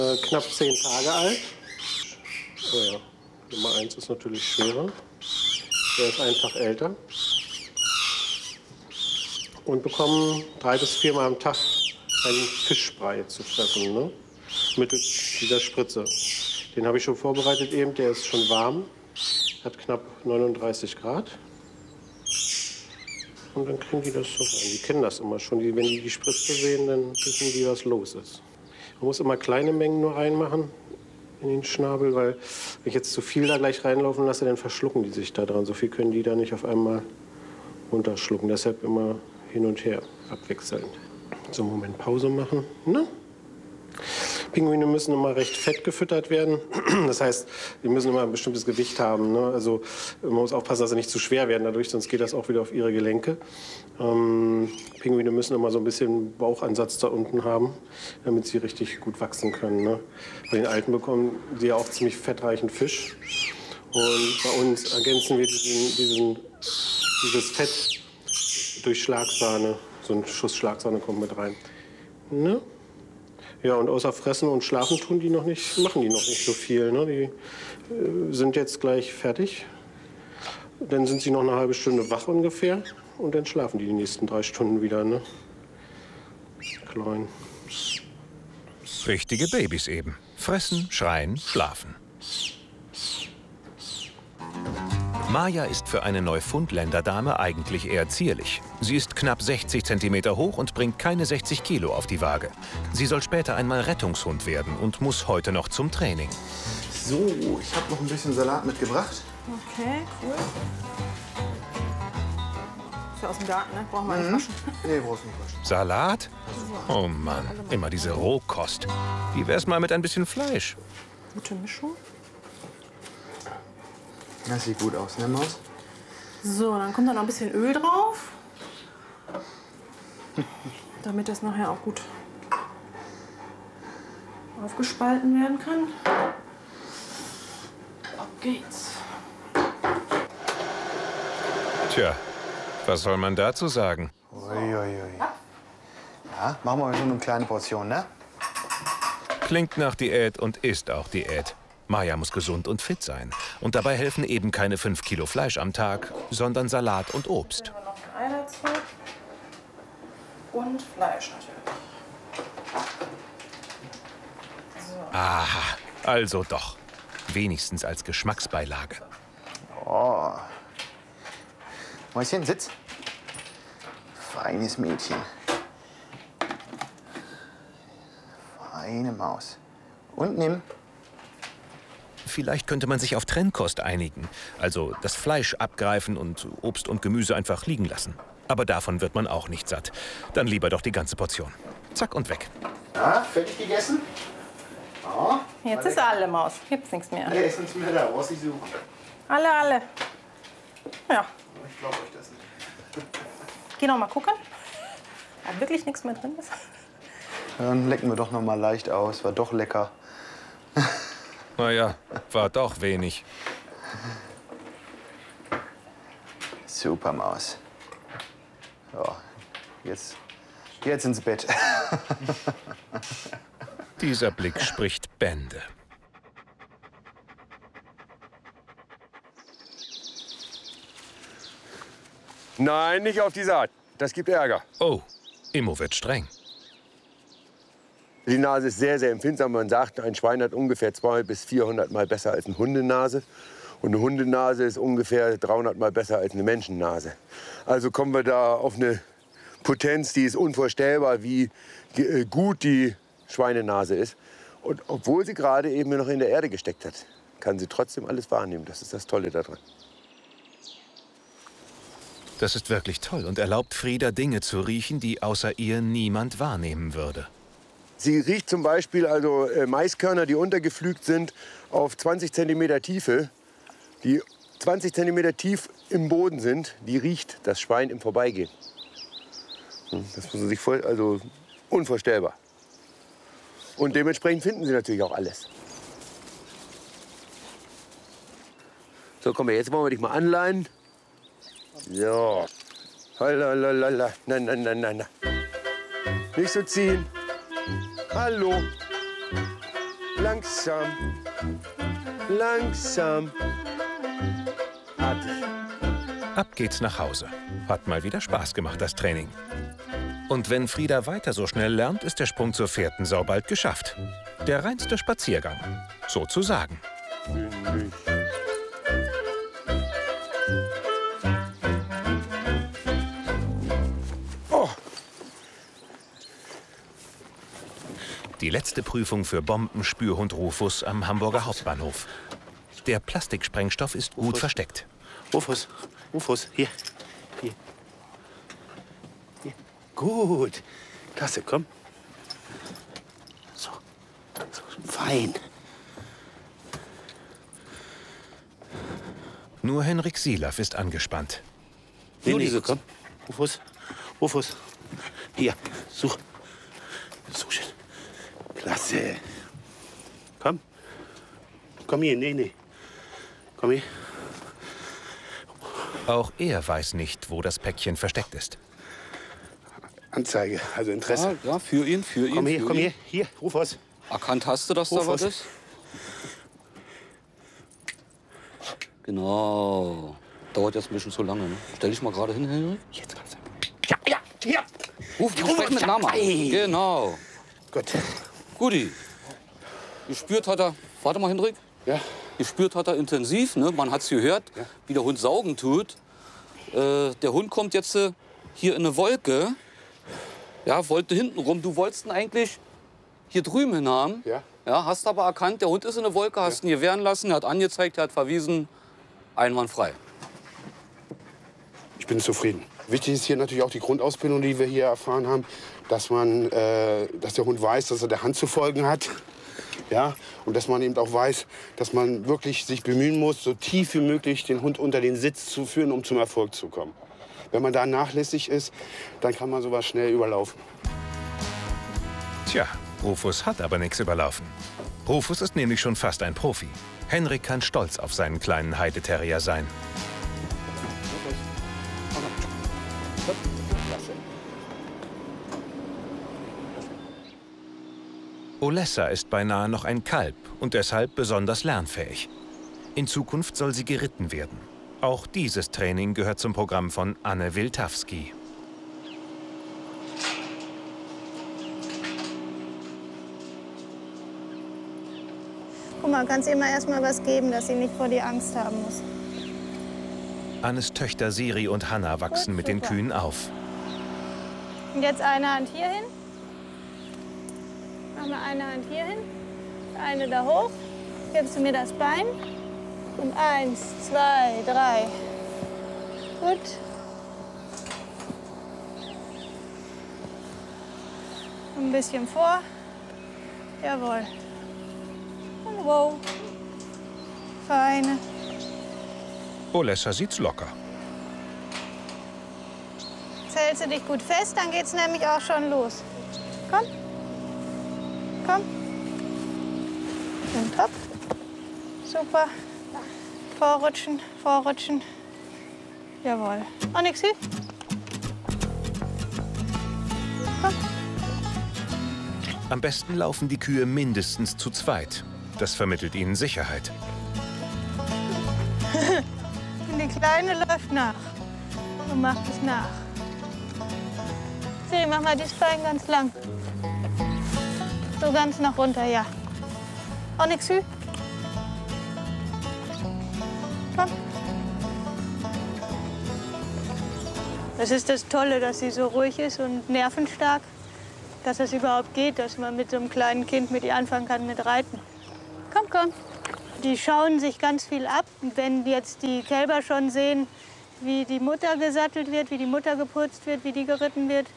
Knapp 10 Tage alt. Oh ja, Nummer 1 ist natürlich schwerer. Der ist einen Tag älter. Und bekommen 3 bis 4 Mal am Tag einen Fischbrei zu fressen, ne? Mittels dieser Spritze. Den habe ich schon vorbereitet eben, der ist schon warm. Hat knapp 39 Grad. Und dann kriegen die das so rein. Die kennen das immer schon. Wenn die Spritze sehen, dann wissen die, was los ist. Man muss immer kleine Mengen nur reinmachen in den Schnabel, weil wenn ich jetzt zu viel da gleich reinlaufen lasse, dann verschlucken die sich da dran. So viel können die da nicht auf einmal runterschlucken. Deshalb immer hin und her abwechselnd. So, Moment, Pause machen. Ne? Pinguine müssen immer recht fett gefüttert werden. Das heißt, die müssen immer ein bestimmtes Gewicht haben. Ne? Also man muss aufpassen, dass sie nicht zu schwer werden dadurch, sonst geht das auch wieder auf ihre Gelenke. Pinguine müssen immer so ein bisschen Bauchansatz da unten haben, damit sie richtig gut wachsen können. Ne? Bei den Alten bekommen sie ja auch ziemlich fettreichen Fisch. Und bei uns ergänzen wir dieses Fett durch Schlagsahne. So ein Schuss Schlagsahne kommt mit rein. Ne? Ja, und außer Fressen und Schlafen machen die noch nicht so viel. Ne? Die sind jetzt gleich fertig. Dann sind sie noch eine halbe Stunde wach ungefähr. Und dann schlafen die nächsten 3 Stunden wieder. Ne? Klein. Richtige Babys eben. Fressen, schreien, schlafen. Maja ist für eine Neufundländerdame eigentlich eher zierlich. Sie ist knapp 60 cm hoch und bringt keine 60 Kilo auf die Waage. Sie soll später einmal Rettungshund werden und muss heute noch zum Training. So, ich habe noch ein bisschen Salat mitgebracht. Okay, cool. Ist ja aus dem Garten, ne? Brauchen wir nicht waschen. Nee, brauchst nicht waschen. Salat? Oh Mann, immer diese Rohkost. Wie wär's mal mit ein bisschen Fleisch? Gute Mischung. Das sieht gut aus, ne, Maus? So, dann kommt da noch ein bisschen Öl drauf. Damit das nachher auch gut aufgespalten werden kann. Auf geht's. Tja, was soll man dazu sagen? Uiuiui. Ja, machen wir so eine kleine Portion, ne? Klingt nach Diät und ist auch Diät. Maja muss gesund und fit sein. Und dabei helfen eben keine 5 Kilo Fleisch am Tag, sondern Salat und Obst. Dann noch ein Ei dazu. Und Fleisch natürlich. So. Aha, also doch. Wenigstens als Geschmacksbeilage. Oh. Mäuschen, sitz. Feines Mädchen. Feine Maus. Und nimm. Vielleicht könnte man sich auf Trennkost einigen. Also das Fleisch abgreifen und Obst und Gemüse einfach liegen lassen. Aber davon wird man auch nicht satt. Dann lieber doch die ganze Portion. Zack und weg. Ja, fertig gegessen? Oh. Jetzt ist alle Maus. Gibt's nichts mehr. Der ist uns wieder da, was ich suche. Alle. Ja. Ich glaube euch das nicht. Geh noch mal gucken. Ob wirklich nichts mehr drin ist. Dann lecken wir doch noch mal leicht aus. War doch lecker. Naja, war doch wenig. Super Maus. Ja, jetzt ins Bett. Dieser Blick spricht Bände. Nein, nicht auf die Saat. Das gibt Ärger. Oh, Immo wird streng. Die Nase ist sehr, sehr empfindsam. Man sagt, ein Schwein hat ungefähr 200 bis 400 Mal besser als eine Hundenase. Und eine Hundenase ist ungefähr 300 Mal besser als eine Menschennase. Also kommen wir da auf eine Potenz, die ist unvorstellbar, wie gut die Schweinenase ist. Und obwohl sie gerade eben noch in der Erde gesteckt hat, kann sie trotzdem alles wahrnehmen. Das ist das Tolle daran. Das ist wirklich toll und erlaubt Frieda, Dinge zu riechen, die außer ihr niemand wahrnehmen würde. Sie riecht zum Beispiel also Maiskörner, die untergepflügt sind auf 20 cm Tiefe, die 20 cm tief im Boden sind, die riecht das Schwein im Vorbeigehen. Das muss man sich vorstellen, also unvorstellbar. Und dementsprechend finden sie natürlich auch alles. So, komm her, jetzt wollen wir dich mal anleihen. So. Lalalala. Nein. Nicht so ziehen. Hallo. Langsam. Langsam. Artig. Ab geht's nach Hause. Hat mal wieder Spaß gemacht, das Training. Und wenn Frieda weiter so schnell lernt, ist der Sprung zur Fährtensau bald geschafft. Der reinste Spaziergang, sozusagen. Oh. Die letzte Prüfung für Bombenspürhund Rufus am Hamburger Hauptbahnhof. Der Plastiksprengstoff ist gut versteckt. Rufus, hier. Hier. Gut. Klasse, komm. So, fein. Nur Henrik Silaff ist angespannt. Nee, komm. Rufus. Hier, such. So schön. Klasse. Komm. Komm hier, nee. Komm hier. Auch er weiß nicht, wo das Päckchen versteckt ist. Anzeige, also Interesse. Ja, für ihn. Komm hier. Hier, Rufus. Erkannt hast du, dass da was ist? Genau. Dauert jetzt ein bisschen zu lange, ne? Stell dich mal gerade hin, Henrik. Jetzt kannst du. Ja, hier. Ruf mit Namen an. Genau. Gut. Guti. Gespürt hat er, warte mal, Henrik. Ja. Gespürt hat er intensiv, ne? Man hat's gehört, wie der Hund saugen tut. Der Hund kommt jetzt hier in eine Wolke. Ja, wollte hinten rum. Du wolltest ihn eigentlich hier drüben hin haben. Ja. Ja, hast aber erkannt, der Hund ist in eine Wolke, hast ihn hier wehren lassen, er hat angezeigt, er hat verwiesen. Einwandfrei. Ich bin zufrieden. Wichtig ist hier natürlich auch die Grundausbildung, die wir hier erfahren haben, dass der Hund weiß, dass er der Hand zu folgen hat. Ja, und dass man eben auch weiß, dass man wirklich sich bemühen muss, so tief wie möglich den Hund unter den Sitz zu führen, um zum Erfolg zu kommen. Wenn man da nachlässig ist, dann kann man sowas schnell überlaufen. Tja, Rufus hat aber nichts überlaufen. Rufus ist nämlich schon fast ein Profi. Henrik kann stolz auf seinen kleinen Heideterrier sein. Olessa ist beinahe noch ein Kalb und deshalb besonders lernfähig. In Zukunft soll sie geritten werden. Auch dieses Training gehört zum Programm von Anne Wiltawski. Guck mal, kannst ihr immer erst mal was geben, dass sie nicht vor dir Angst haben muss. Annes Töchter Siri und Hanna wachsen mit den Kühen auf. Und jetzt eine Hand hier hin. Machen wir eine Hand hier hin. Eine da hoch. Gibst du mir das Bein. Und 1, 2, 3. Gut. Ein bisschen vor. Jawohl. Und wow. Feine. Olessa sieht's locker. Hältst du dich gut fest, dann geht's nämlich auch schon los. Komm. Komm. Und hopp. Super. Vorrutschen, vorrutschen. Jawohl. Und nix hin. Komm. Am besten laufen die Kühe mindestens zu zweit. Das vermittelt ihnen Sicherheit. Und die Kleine läuft nach. Und macht es nach. Siri, mach mal das Bein ganz lang. So ganz nach runter, ja. Auch nix hin. Komm. Das ist das Tolle, dass sie so ruhig ist und nervenstark. Dass es überhaupt geht, dass man mit so einem kleinen Kind mit ihr anfangen kann mit Reiten. Komm, komm. Die schauen sich ganz viel ab. Und wenn jetzt die Kälber schon sehen, wie die Mutter gesattelt wird, wie die Mutter geputzt wird, wie die geritten wird,